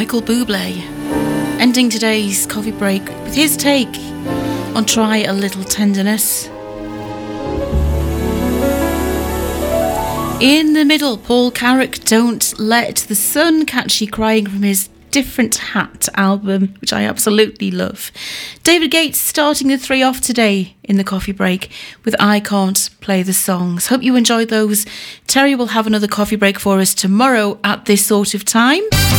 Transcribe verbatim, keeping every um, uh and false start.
Michael Bublé, ending today's coffee break with his take on Try a Little Tenderness. In the middle, Paul Carrack, Don't Let the Sun Catch You Crying, from his Different Hat album, which I absolutely love. David Gates starting the three off today in the coffee break with I Can't Play the Songs. Hope you enjoyed those. Terry will have another coffee break for us tomorrow at this sort of time.